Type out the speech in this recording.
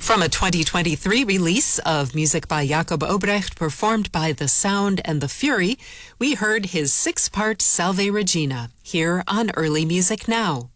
From a 2023 release of music by Jacob Obrecht performed by The Sound and the Fury, we heard his 6-part Salve Regina here on Early Music Now.